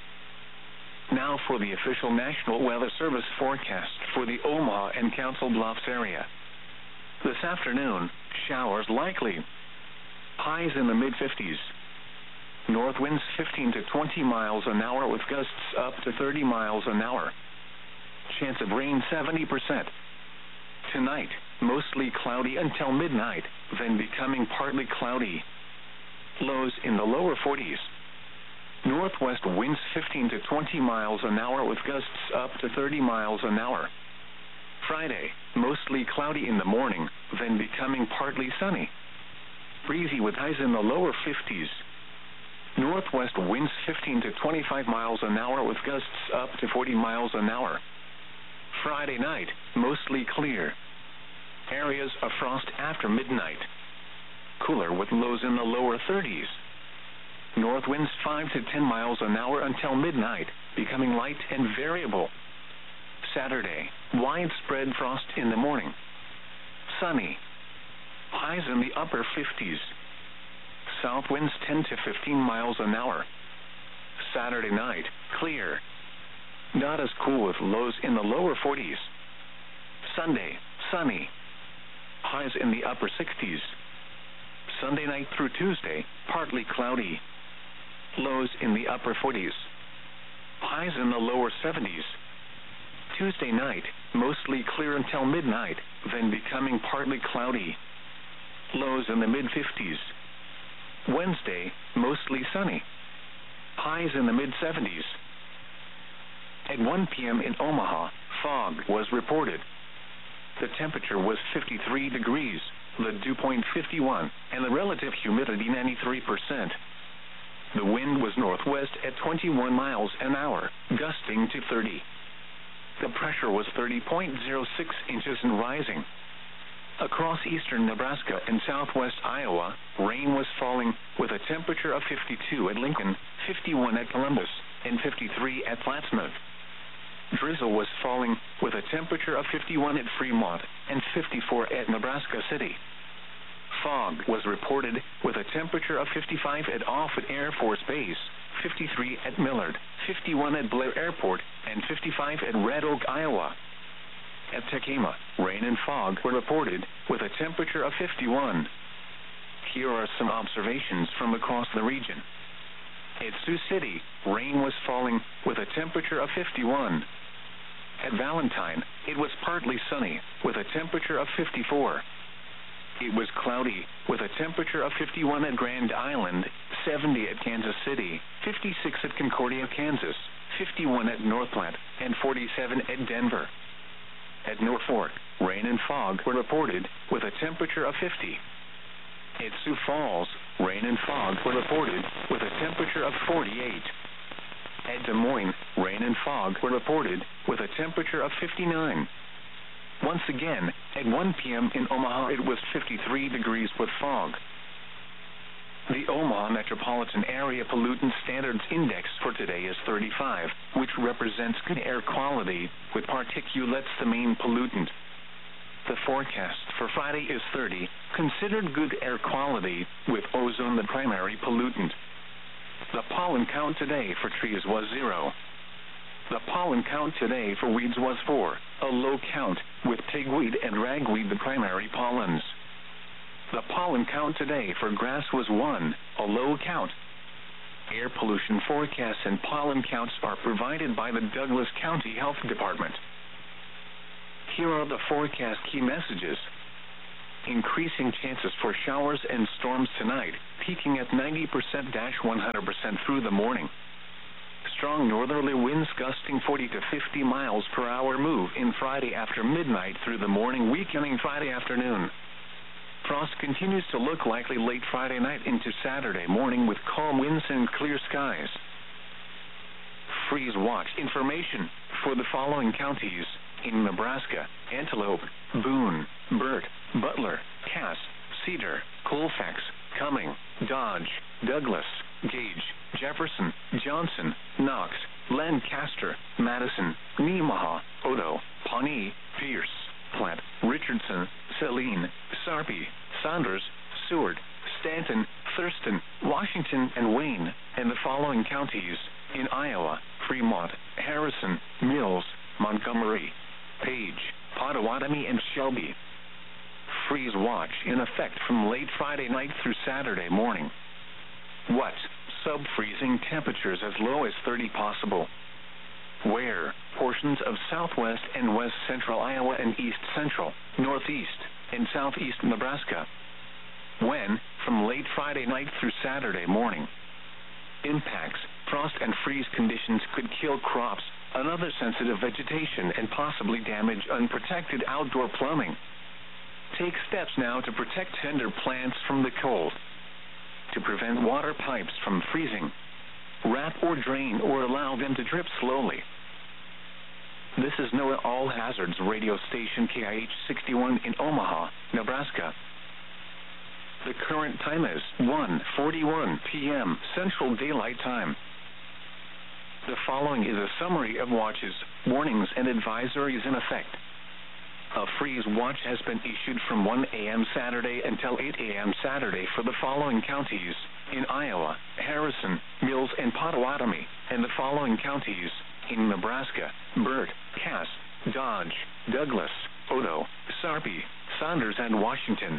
Now for the official National Weather Service forecast for the Omaha and Council Bluffs area. This afternoon, showers likely. Highs in the mid fifties. North winds fifteen to twenty miles an hour with gusts up to thirty miles an hour. Chance of rain seventy percent. Tonight, mostly cloudy until midnight, then becoming partly cloudy. Lows in the lower forties. Northwest winds fifteen to twenty miles an hour with gusts up to thirty miles an hour. Friday, mostly cloudy in the morning, then becoming partly sunny. Breezy with highs in the lower fifties. Northwest winds fifteen to twenty-five miles an hour with gusts up to forty miles an hour. Friday night, mostly clear. Areas of frost after midnight. Cooler with lows in the lower thirties. North winds five to ten miles an hour until midnight, becoming light and variable. Saturday, widespread frost in the morning. Sunny. Highs in the upper fifties. South winds ten to fifteen miles an hour. Saturday night, clear. Not as cool with lows in the lower forties. Sunday, sunny. Highs in the upper sixties. Sunday night through Tuesday, partly cloudy. Lows in the upper forties. Highs in the lower seventies. Tuesday night, mostly clear until midnight, then becoming partly cloudy. Lows in the mid fifties. Wednesday, mostly sunny. Highs in the mid seventies. At one p m in Omaha, fog was reported. The temperature was fifty-three degrees, the dew point fifty-one, and the relative humidity ninety-three percent. The wind was northwest at twenty-one miles an hour, gusting to thirty. The pressure was thirty point zero six inches and rising. Across eastern Nebraska and southwest Iowa, rain was falling with a temperature of fifty-two at Lincoln, fifty-one at Columbus, and fifty-three at Plattsmouth. Drizzle was falling with a temperature of fifty-one at Fremont and fifty-four at Nebraska City. Fog was reported with a temperature of fifty-five at Offutt Air Force Base, fifty-three at Millard, fifty-one at Blair Airport, and fifty-five at Red Oak, Iowa. At Tekema, rain and fog were reported with a temperature of fifty-one. Here are some observations from across the region. At Sioux City, rain was falling with a temperature of fifty-one. At Valentine, it was partly sunny with a temperature of fifty-four. It was cloudy with a temperature of fifty-one at Grand Island, seventy at Kansas City, fifty-six at Concordia, Kansas, fifty-one at North Platte, and forty-seven at Denver. At Norfolk, rain and fog were reported with a temperature of fifty. At Sioux Falls, rain and fog were reported with a temperature of forty-eight. At Des Moines, rain and fog were reported with a temperature of fifty-nine. Once again, at one p m in Omaha, it was fifty-three degrees with fog. The Omaha Metropolitan Area Pollutant Standards Index for today is thirty-five, which represents good air quality, with particulates the main pollutant. The forecast for Friday is thirty, considered good air quality, with ozone the primary pollutant. The pollen count today for trees was zero. The pollen count today for weeds was four, a low count, with pigweed and ragweed the primary pollens. The pollen count today for grass was one, a low count. Air pollution forecasts and pollen counts are provided by the Douglas County Health Department. Here are the forecast key messages. Increasing chances for showers and storms tonight, peaking at ninety percent to one hundred percent through the morning. Strong northerly winds gusting forty to fifty miles per hour move in Friday after midnight through the morning, weakening Friday afternoon. Frost continues to look likely late Friday night into Saturday morning with calm winds and clear skies. Freeze watch information for the following counties in Nebraska: Antelope, Boone, Burt, Butler, Cass, Cedar, Colfax, Cumming, Dodge, Douglas, Gage, Jefferson, Johnson, Knox, Lancaster, Madison, Nemaha, Odo, Pawnee, Pierce, Platte, Richardson, Saline, Sarpy, Saunders, Seward, Stanton, Thurston, Washington, and Wayne, and the following counties in Iowa: Fremont, Harrison, Mills, Montgomery, Page, Pottawatomie, and Shelby. Freeze watch in effect from late Friday night through Saturday morning. What? Sub-freezing temperatures as low as thirty possible. Where? Portions of southwest and west central Iowa and east central, northeast, and southeast Nebraska. When? From late Friday night through Saturday morning. Impacts: frost and freeze conditions could kill crops, another sensitive vegetation, and possibly damage unprotected outdoor plumbing. Take steps now to protect tender plants from the cold. To prevent water pipes from freezing, wrap or drain or allow them to drip slowly. This is NOAA All Hazards radio station K I H sixty-one in Omaha, Nebraska. The current time is one forty-one p m Central Daylight Time. The following is a summary of watches, warnings, and advisories in effect. A freeze watch has been issued from one a m Saturday until eight a m Saturday for the following counties in Iowa: Harrison, Mills, and Pottawatomie, and the following counties in Nebraska: Burt, Cass, Dodge, Douglas, Odo, Sarpy, Saunders, and Washington.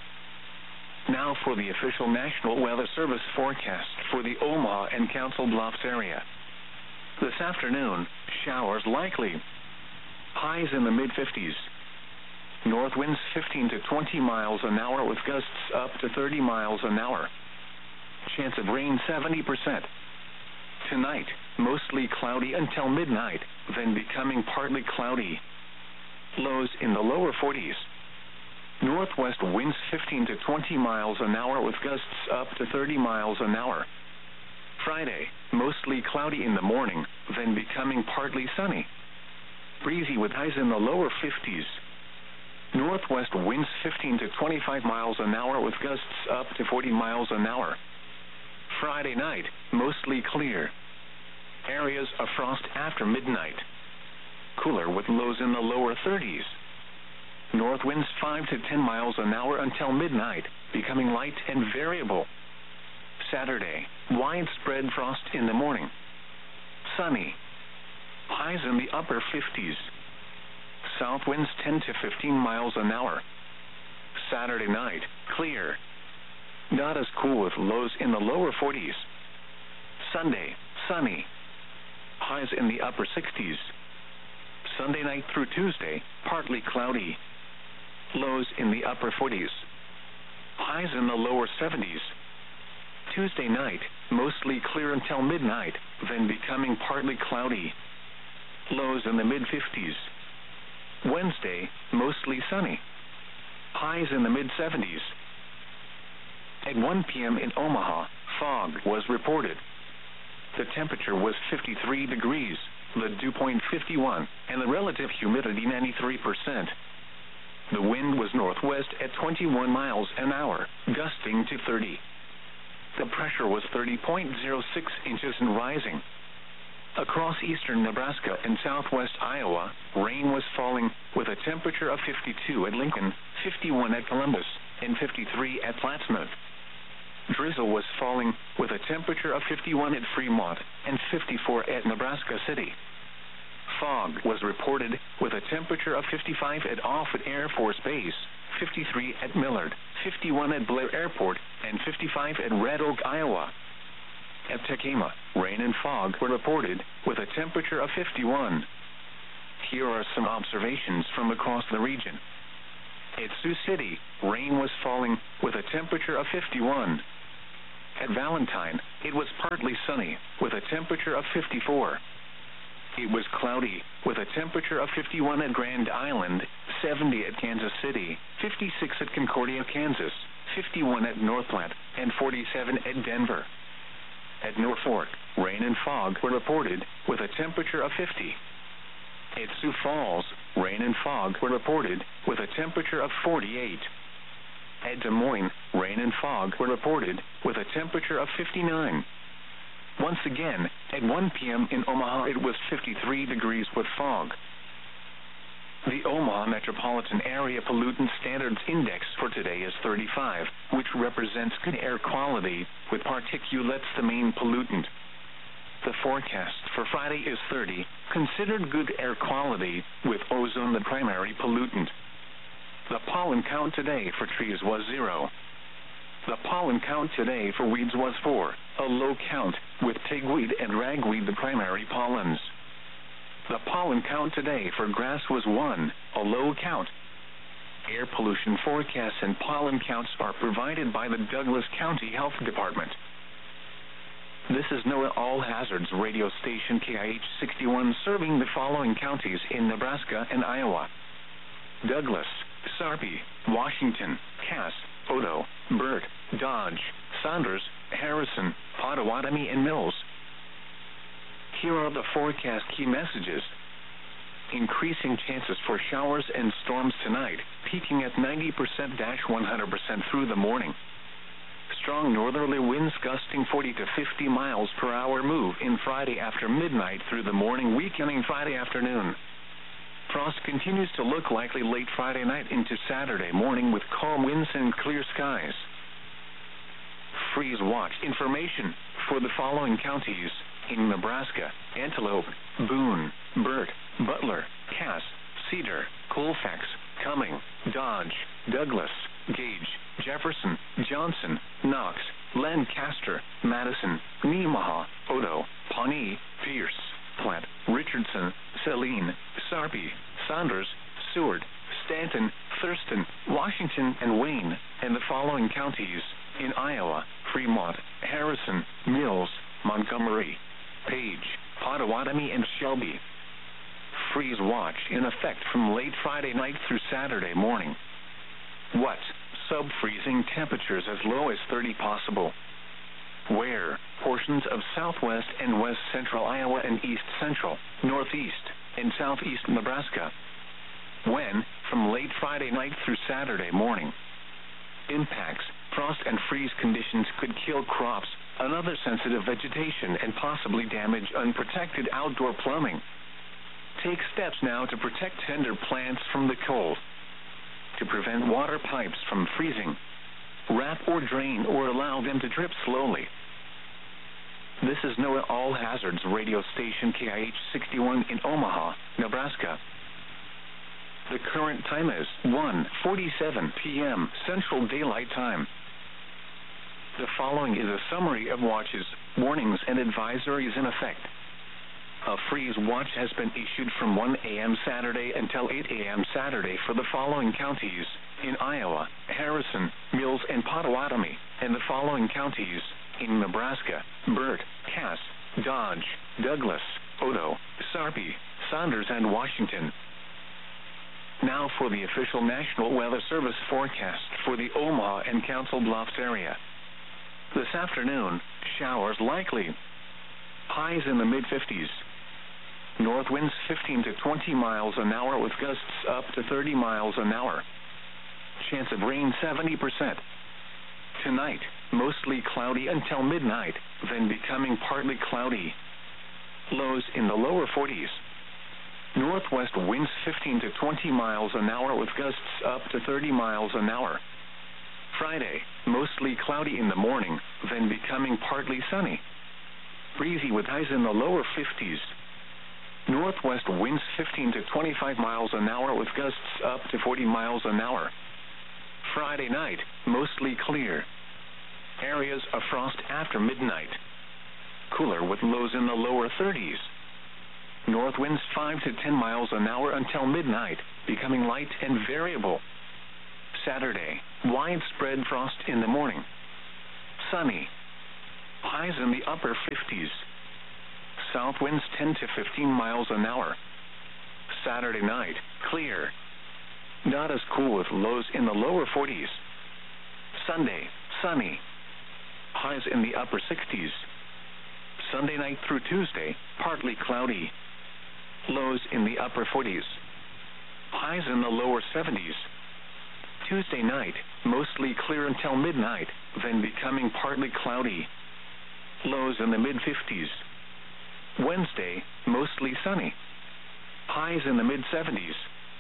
Now for the official National Weather Service forecast for the Omaha and Council Bluffs area. This afternoon, showers likely. Highs in the mid fifties. North winds fifteen to twenty miles an hour with gusts up to thirty miles an hour. Chance of rain seventy percent. Tonight, mostly cloudy until midnight, then becoming partly cloudy. Lows in the lower forties. Northwest winds fifteen to twenty miles an hour with gusts up to thirty miles an hour. Friday, mostly cloudy in the morning, then becoming partly sunny. Breezy with highs in the lower fifties. Northwest winds fifteen to twenty-five miles an hour with gusts up to forty miles an hour. Friday night, mostly clear. Areas of frost after midnight. Cooler with lows in the lower thirties. North winds five to ten miles an hour until midnight, becoming light and variable. Saturday, widespread frost in the morning. Sunny. Highs in the upper fifties. South winds ten to fifteen miles an hour. Saturday night, clear. Not as cool with lows in the lower forties. Sunday, sunny. Highs in the upper sixties. Sunday night through Tuesday, partly cloudy. Lows in the upper forties. Highs in the lower seventies. Tuesday night, mostly clear until midnight, then becoming partly cloudy. Lows in the mid fifties. Wednesday, mostly sunny. Highs in the mid seventies. At one p m in Omaha, fog was reported. The temperature was fifty-three degrees, the dew point fifty-one, and the relative humidity ninety-three percent. The wind was northwest at twenty-one miles an hour, gusting to thirty. The pressure was thirty point zero six inches and rising. Across eastern Nebraska and southwest Iowa, rain was falling with a temperature of fifty-two at Lincoln, fifty-one at Columbus, and fifty-three at Plattsmouth. Drizzle was falling with a temperature of fifty-one at Fremont and fifty-four at Nebraska City. Fog was reported with a temperature of fifty-five at Offutt Air Force Base, fifty-three at Millard, fifty-one at Blair Airport, and fifty-five at Red Oak, Iowa. A Tekema, rain and fog were reported, with a temperature of fifty-one. Here are some observations from across the region. At Sioux City, rain was falling, with a temperature of fifty-one. At Valentine, it was partly sunny, with a temperature of fifty-four. It was cloudy, with a temperature of fifty-one at Grand Island, seventy at Kansas City, fifty-six at Concordia, Kansas, fifty-one at North Platte, and forty-seven at Denver. At Norfolk, rain and fog were reported, with a temperature of fifty. At Sioux Falls, rain and fog were reported, with a temperature of forty-eight. At Des Moines, rain and fog were reported, with a temperature of fifty-nine. Once again, at one p m in Omaha it was fifty-three degrees with fog. The Omaha Metropolitan Area Pollutant Standards Index for today is thirty-five, which represents good air quality, with particulates the main pollutant. The forecast for Friday is thirty, considered good air quality, with ozone the primary pollutant. The pollen count today for trees was zero. The pollen count today for weeds was four, a low count, with pigweed and ragweed the primary pollens. The pollen count today for grass was one, a low count. Air pollution forecasts and pollen counts are provided by the Douglas County Health Department. This is NOAA All Hazards radio station K I H sixty-one, serving the following counties in Nebraska and Iowa: Douglas, Sarpy, Washington, Cass, Odo, Burt, Dodge, Saunders, Harrison, Potawatomi, and Mills. Here are the forecast key messages. Increasing chances for showers and storms tonight, peaking at ninety percent to one hundred percent through the morning. Strong northerly winds gusting forty to fifty miles per hour move in Friday after midnight through the morning, weakening Friday afternoon. Frost continues to look likely late Friday night into Saturday morning with calm winds and clear skies. Freeze watch information for the following counties in Nebraska: Antelope, Boone, Burt, Butler, Cass, Cedar, Colfax, Cumming, Dodge, Douglas, Gage, Jefferson, Johnson, Knox, Lancaster, Madison, Nemaha, Odo, Pawnee, Pierce, Platte, Richardson, Saline, Sarpy, Saunders, Seward, Stanton, Thurston, Washington, and Wayne, and the following counties in Iowa: Fremont, Harrison, Mills, Montgomery, Page, Potawatomi, and Shelby. Freeze watch in effect from late Friday night through Saturday morning. What? Sub-freezing temperatures as low as thirty possible. Where? Portions of southwest and west central Iowa and east central, northeast, and southeast Nebraska. When? From late Friday night through Saturday morning. Impacts: frost and freeze conditions could kill crops, another sensitive vegetation, and possibly damage unprotected outdoor plumbing. Take steps now to protect tender plants from the cold. To prevent water pipes from freezing, wrap or drain or allow them to drip slowly. This is NOAA All Hazards radio station K I H sixty-one in Omaha, Nebraska. The current time is one forty-seven p m Central Daylight Time. The following is a summary of watches, warnings, and advisories in effect. A freeze watch has been issued from one a m Saturday until eight a m Saturday for the following counties in Iowa: Harrison, Mills, and Potawatomi, and the following counties in Nebraska: Burt, Cass, Dodge, Douglas, Odo, Sarpy, Saunders, and Washington. Now for the official National Weather Service forecast for the Omaha and Council Bluffs area. This afternoon, showers likely. Highs in the mid fifties. North winds fifteen to twenty miles an hour with gusts up to thirty miles an hour. Chance of rain seventy percent. Tonight, mostly cloudy until midnight, then becoming partly cloudy. Lows in the lower forties. Northwest winds fifteen to twenty miles an hour with gusts up to thirty miles an hour. Friday, mostly cloudy in the morning, then becoming partly sunny. Breezy with highs in the lower fifties. Northwest winds fifteen to twenty-five miles an hour with gusts up to forty miles an hour. Friday night, mostly clear. Areas of frost after midnight. cooler with lows in the lower thirties. North winds five to ten miles an hour until midnight, becoming light and variable. Saturday, widespread frost in the morning. Sunny. Highs in the upper fifties. South winds ten to fifteen miles an hour. Saturday night, clear. Not as cool with lows in the lower forties. Sunday, sunny. Highs in the upper sixties. Sunday night through Tuesday, partly cloudy. Lows in the upper forties. Highs in the lower seventies. Tuesday night, mostly clear until midnight, then becoming partly cloudy. Lows in the mid-fifties. Wednesday, mostly sunny. Highs in the mid-seventies.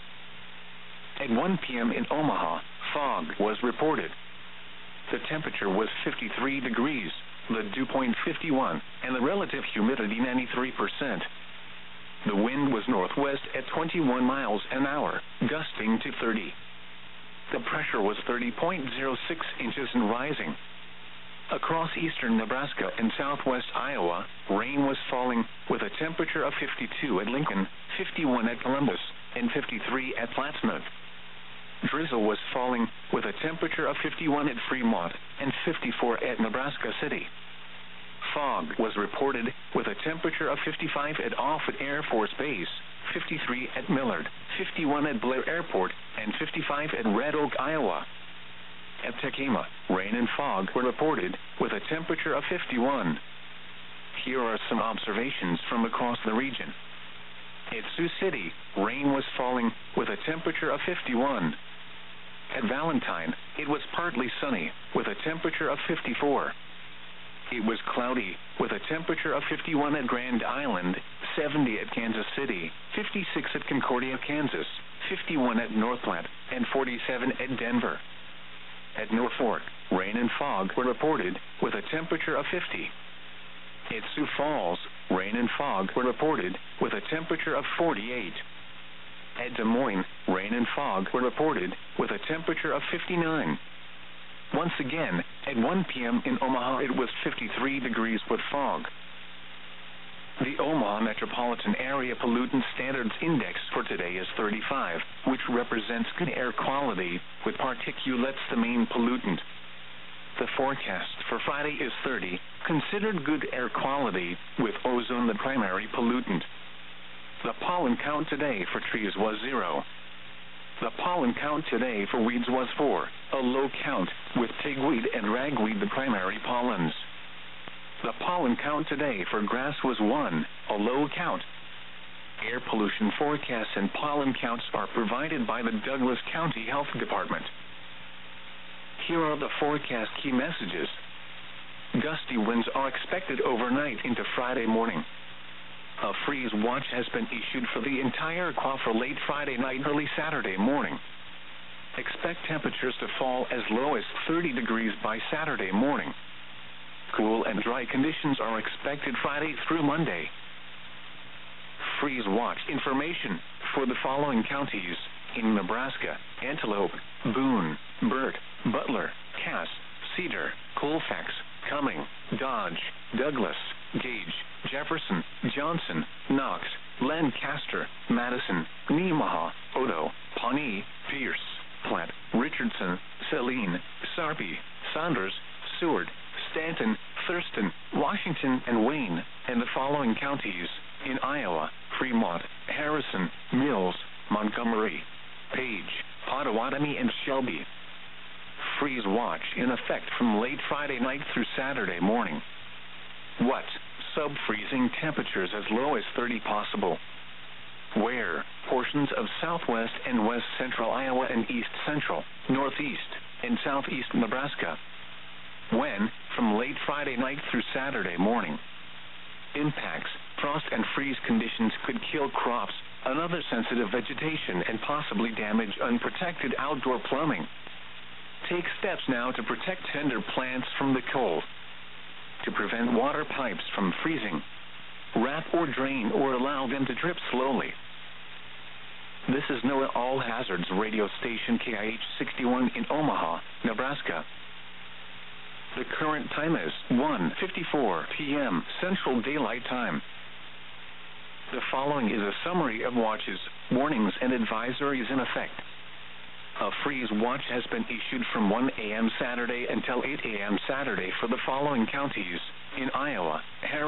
At one p.m. in Omaha, fog was reported. The temperature was fifty-three degrees, the dew point fifty-one, and the relative humidity ninety-three percent. The wind was northwest at twenty-one miles an hour, gusting to thirty. The pressure was thirty point zero six inches and rising. Across eastern Nebraska and southwest Iowa, rain was falling, with a temperature of fifty-two at Lincoln, fifty-one at Columbus, and fifty-three at Plattsmouth. Drizzle was falling, with a temperature of fifty-one at Fremont and fifty-four at Nebraska City. Fog was reported, with a temperature of fifty-five at Offutt Air Force Base, fifty-three at Millard, fifty-one at Blair Airport, and fifty-five at Red Oak, Iowa. At Tekema, rain and fog were reported, with a temperature of fifty-one. Here are some observations from across the region. At Sioux City, rain was falling, with a temperature of fifty-one. At Valentine, it was partly sunny, with a temperature of fifty-four. It was cloudy, with a temperature of fifty-one at Grand Island, seventy at Kansas City, fifty-six at Concordia, Kansas, fifty-one at Northland, and forty-seven at Denver. At Norfolk, rain and fog were reported, with a temperature of fifty. At Sioux Falls, rain and fog were reported, with a temperature of forty-eight. At Des Moines, rain and fog were reported, with a temperature of fifty-nine. Once again, at one p.m. in Omaha, it was fifty-three degrees with fog. The Omaha Metropolitan Area Pollutant Standards Index for today is thirty-five, which represents good air quality, with particulates the main pollutant. The forecast for Friday is thirty, considered good air quality, with ozone the primary pollutant. The pollen count today for trees was zero. The pollen count today for weeds was four, a low count, with pigweed and ragweed the primary pollens. The pollen count today for grass was one, a low count. Air pollution forecasts and pollen counts are provided by the Douglas County Health Department. Here are the forecast key messages. Gusty winds are expected overnight into Friday morning. A freeze watch has been issued for the entire Quaffle late Friday night, early Saturday morning. Expect temperatures to fall as low as thirty degrees by Saturday morning. Cool and dry conditions are expected Friday through Monday. Freeze watch information for the following counties in Nebraska: Antelope, Boone, Burt, Butler, Cass, Cedar, Colfax, Cumming, Dodge, Douglas, Gage, Jefferson, Johnson, Knox, Lancaster, Madison, Nemaha, Odo, Pawnee, Pierce, Platte, Richardson, Saline, Sarpy, Saunders, Seward, Stanton, Thurston, Washington, and Wayne, and the following counties in Iowa: Fremont, Harrison, Mills, Montgomery, Page, Pottawatomie, and Shelby. Freeze watch in effect from late Friday night through Saturday morning. What? Sub-freezing temperatures as low as thirty possible. Where? Portions of southwest and west central Iowa and east central, northeast, and southeast Nebraska. When? From late Friday night through Saturday morning. Impacts: frost and freeze conditions could kill crops, another sensitive vegetation, and possibly damage unprotected outdoor plumbing. Take steps now to protect tender plants from the cold. To prevent water pipes from freezing, wrap or drain or allow them to drip slowly. This is NOAA All Hazards radio station K I H sixty-one in Omaha, Nebraska. The current time is one fifty-four p m Central Daylight Time. The following is a summary of watches, warnings, and advisories in effect. A freeze watch has been issued from one a m Saturday until eight a m Saturday for the following counties: in Iowa, Harris